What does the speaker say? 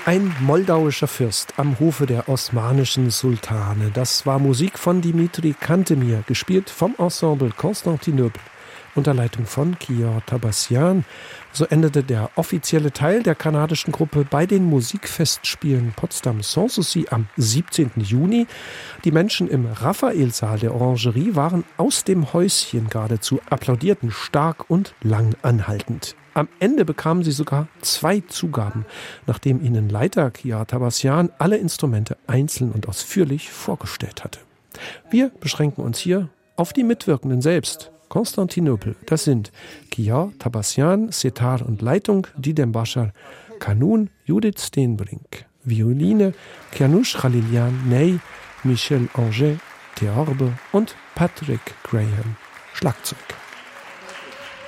Ein moldauischer Fürst am Hofe der osmanischen Sultane. Das war Musik von Dimitri Cantemir, gespielt vom Ensemble Konstantinopel unter Leitung von Kiyor Tabassian. So endete der offizielle Teil der kanadischen Gruppe bei den Musikfestspielen Potsdam Sanssouci am 17. Juni. Die Menschen im Raphaelsaal der Orangerie waren aus dem Häuschen geradezu, applaudierten stark und lang anhaltend. Am Ende bekamen sie sogar 2 Zugaben, nachdem ihnen Leiter Kiyor Tabassian alle Instrumente einzeln und ausführlich vorgestellt hatte. Wir beschränken uns hier auf die Mitwirkenden selbst. Konstantinopel, das sind Kiyor Tabassian, Setar und Leitung, Didem Bashar, Kanun, Judith Steenbrink, Violine, Kianush Khalilian, Ney, Michel Anger, Theorbe und Patrick Graham, Schlagzeug.